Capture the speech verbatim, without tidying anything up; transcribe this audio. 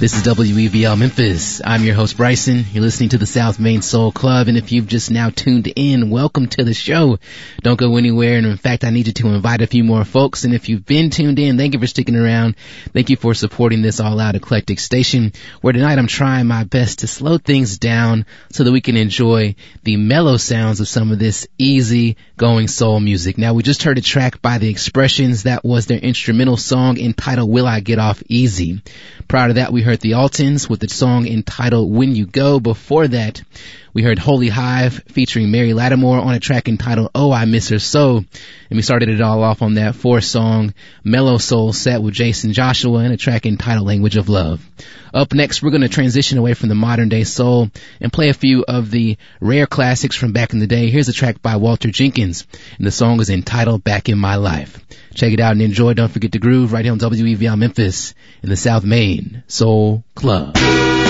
This is W E V L Memphis. I'm your host, Bryson. You're listening to the South Main Soul Club, and if you've just now tuned in, welcome to the show. Don't go anywhere, and in fact, I need you to invite a few more folks, and if you've been tuned in, thank you for sticking around. Thank you for supporting this all-out eclectic station, where tonight I'm trying my best to slow things down so that we can enjoy the mellow sounds of some of this easy-going soul music. Now, we just heard a track by The Expressions. That was their instrumental song entitled Will I Get Off Easy. Prior to that, we heard The Altons with the song entitled When You Go. Before that, we heard Holy Hive featuring Mary Lattimore on a track entitled Oh, I Miss Her So. And we started it all off on that four-song mellow soul set with Jason Joshua and a track entitled Language of Love. Up next, we're going to transition away from the modern-day soul and play a few of the rare classics from back in the day. Here's a track by Walter Jenkins, and the song is entitled Back in My Life. Check it out and enjoy. Don't forget to groove right here on W E V L Memphis in the South Main Soul Club.